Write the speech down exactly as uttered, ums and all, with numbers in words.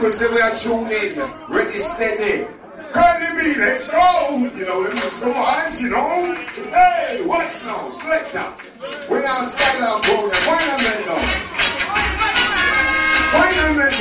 people say we are tuned in, ready, steady. Curly B, let's go! You know, let's go on, you know. Hey, watch now, select up. We're now Skylab program. Why not men now? Why not men